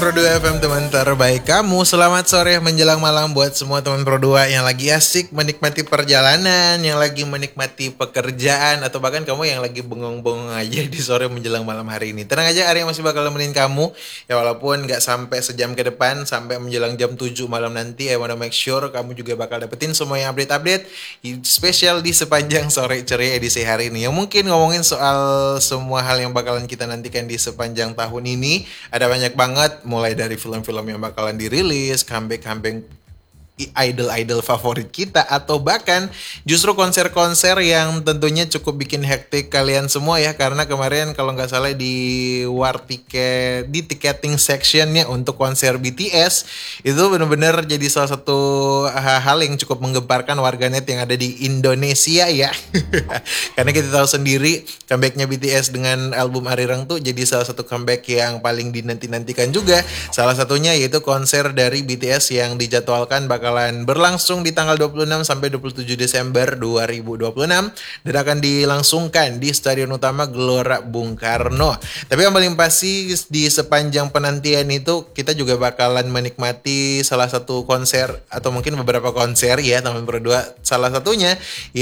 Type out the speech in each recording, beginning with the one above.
Pro2 FM teman terbaik kamu. Selamat sore menjelang malam buat semua teman Pro2 yang lagi asik menikmati perjalanan, yang lagi menikmati pekerjaan, atau bahkan kamu yang lagi bengong-bengong aja di sore menjelang malam hari ini. Tenang aja, Arya masih bakal nemenin kamu. Ya walaupun gak sampai sejam ke depan, sampai menjelang jam 7 malam nanti, I wanna make sure kamu juga bakal dapetin semua yang update-update spesial di sepanjang sore ceria edisi hari ini. Yang mungkin ngomongin soal semua hal yang bakalan kita nantikan di sepanjang tahun ini. Ada banyak banget, mulai dari film-film yang bakalan dirilis, comeback-comeback idol-idol favorit kita, atau bahkan justru konser-konser yang tentunya cukup bikin hektik kalian semua ya, karena kemarin kalau nggak salah di war tiket, di ticketing sectionnya untuk konser BTS itu benar-benar jadi salah satu hal yang cukup menggemparkan warganet yang ada di Indonesia ya. Karena kita tahu sendiri comebacknya BTS dengan album Arirang tuh jadi salah satu comeback yang paling dinanti-nantikan juga. Salah satunya yaitu konser dari BTS yang dijadwalkan bakalan berlangsung di tanggal 26 sampai 27 Desember 2026 dan akan dilangsungkan di Stadion Utama Gelora Bung Karno. Tapi yang paling pasti di sepanjang penantian itu kita juga bakalan menikmati salah satu konser atau mungkin beberapa konser ya teman berdua. Salah satunya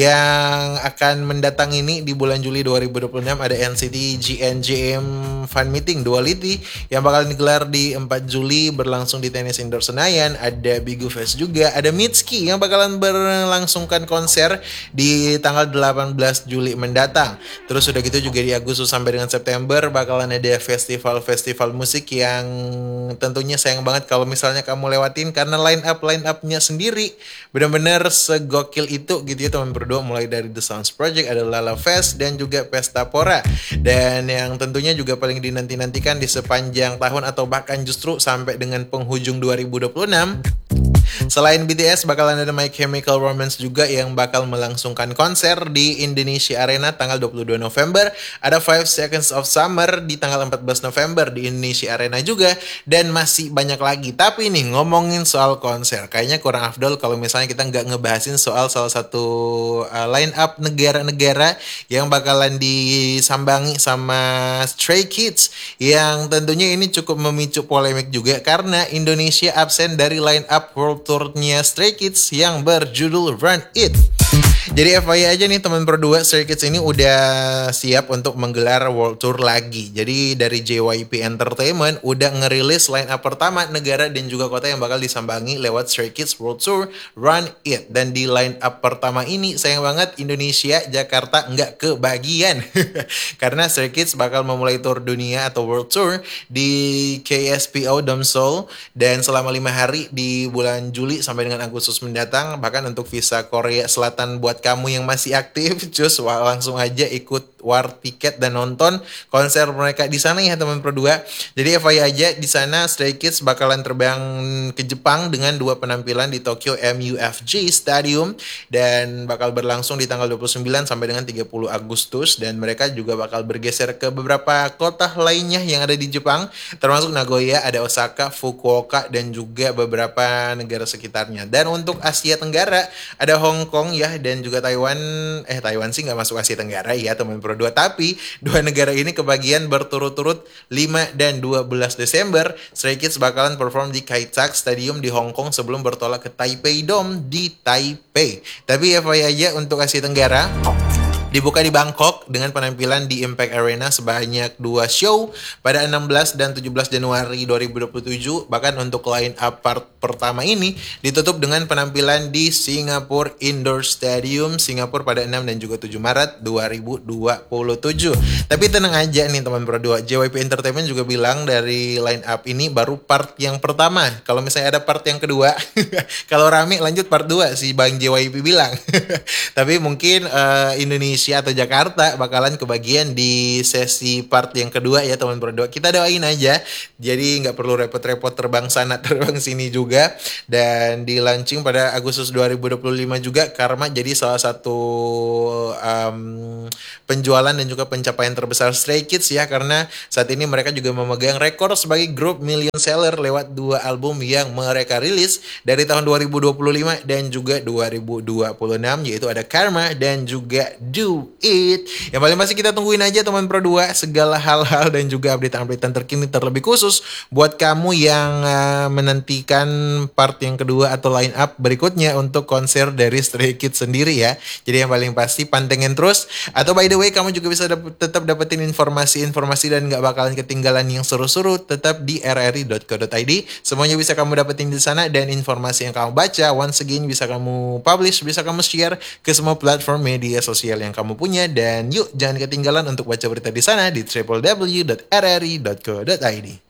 yang akan mendatang ini di bulan Juli 2026 ada NCT GNJM Fan Meeting Duality yang bakal digelar di 4 Juli berlangsung di Tenis Indoor Senayan. Ada Bigu Fest juga, ada Mitski yang bakalan berlangsungkan konser di tanggal 18 Juli mendatang. Terus udah gitu juga di Agustus sampai dengan September bakalan ada festival-festival musik yang tentunya sayang banget kalau misalnya kamu lewatin karena line up-nya sendiri benar-benar segokil itu gitu ya teman berdua. Mulai dari The Sounds Project, ada Lala Fest dan juga Pesta Pora. Dan yang tentunya juga paling dinanti-nantikan di sepanjang tahun atau bahkan justru sampai dengan penghujung 2026, selain BTS bakalan ada My Chemical Romance juga yang bakal melangsungkan konser di Indonesia Arena tanggal 22 November. Ada 5 Seconds of Summer di tanggal 14 November di Indonesia Arena juga. Dan masih banyak lagi. Tapi nih ngomongin soal konser, kayaknya kurang afdol kalau misalnya kita nggak ngebahasin soal salah satu line up negara-negara yang bakalan disambangi sama Stray Kids. Yang tentunya ini cukup memicu polemik juga karena Indonesia absen dari line up World Tour-nya Stray Kids yang berjudul Run It. Jadi FYI aja nih teman berdua, Stray Kids ini udah siap untuk menggelar World Tour lagi. Jadi dari JYP Entertainment udah ngerilis line up pertama negara dan juga kota yang bakal disambangi lewat Stray Kids World Tour Run It. Dan di line up pertama ini sayang banget Indonesia, Jakarta nggak kebagian. Karena Stray Kids bakal memulai tour dunia atau World Tour di KSPO Dome Seoul dan selama 5 hari di bulan Juli sampai dengan Agustus mendatang. Bahkan untuk visa Korea Selatan buat kamu yang masih aktif, cus langsung aja ikut war tiket dan nonton konser mereka di sana ya teman berdua. Jadi FYI aja di sana Stray Kids bakalan terbang ke Jepang dengan 2 penampilan di Tokyo MUFG Stadium dan bakal berlangsung di tanggal 29 sampai dengan 30 Agustus dan mereka juga bakal bergeser ke beberapa kota lainnya yang ada di Jepang termasuk Nagoya, ada Osaka, Fukuoka dan juga beberapa negara sekitarnya. Dan untuk Asia Tenggara ada Hong Kong ya dan juga Taiwan. Taiwan sih nggak masuk Asia Tenggara ya teman berdua, tapi dua negara ini kebagian berturut-turut 5 dan 12 Desember. Stray Kids bakalan perform di Kai Tak Stadium di Hong Kong sebelum bertolak ke Taipei Dome di Taipei. Tapi FYI aja untuk Asia Tenggara dibuka di Bangkok dengan penampilan di Impact Arena sebanyak 2 show pada 16 dan 17 Januari 2027. Bahkan untuk line up part pertama ini ditutup dengan penampilan di Singapore Indoor Stadium Singapura pada 6 dan juga 7 Maret 2027. Tapi tenang aja nih teman berdua, JYP Entertainment juga bilang dari line up ini baru part yang pertama. Kalau misalnya ada part yang kedua, kalau rame lanjut part 2 si Bang JYP bilang. Tapi mungkin Indonesia atau Jakarta bakalan kebagian di sesi part yang kedua ya teman berdua. Kita doain aja. Jadi nggak perlu repot-repot terbang sana terbang sini juga. Dan di launching pada Agustus 2025 juga karena jadi salah satu penjualan dan juga pencapaian terbesar Stray Kids ya, karena saat ini mereka juga memegang rekor sebagai grup million seller lewat 2 album yang mereka rilis dari tahun 2025 dan juga 2026, yaitu ada Karma dan juga Do do it. Yang paling pasti kita tungguin aja teman Pro 2 segala hal-hal dan juga update-update terkini terlebih khusus buat kamu yang menantikan part yang kedua atau line up berikutnya untuk konser dari Stray Kids sendiri ya. Jadi yang paling pasti pantengin terus. Atau by the way kamu juga bisa tetap dapetin informasi-informasi dan gak bakalan ketinggalan yang seru-seru tetap di rri.co.id. Semuanya bisa kamu dapetin di sana dan informasi yang kamu baca once again bisa kamu publish, bisa kamu share ke semua platform media sosial yang kamu punya. Dan yuk jangan ketinggalan untuk baca berita di sana di www.rri.co.id.